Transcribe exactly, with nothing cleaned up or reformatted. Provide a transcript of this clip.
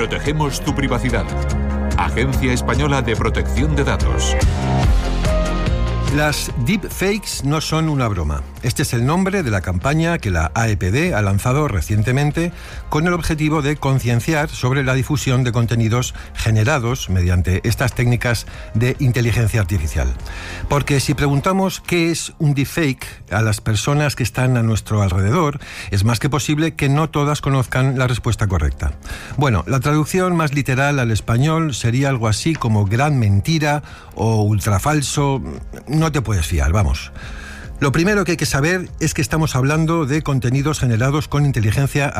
Protegemos tu privacidad. Agencia Española de Protección de Datos. Las deepfakes no son una broma. Este es el nombre de la campaña que la A E P D ha lanzado recientemente con el objetivo de concienciar sobre la difusión de contenidos generados mediante estas técnicas de inteligencia artificial. Porque si preguntamos qué es un deepfake a las personas que están a nuestro alrededor, es más que posible que no todas conozcan la respuesta correcta. Bueno, la traducción más literal al español sería algo así como gran mentira o ultrafalso. No te puedes fiar, vamos. Lo primero que hay que saber es que estamos hablando de contenidos generados con inteligencia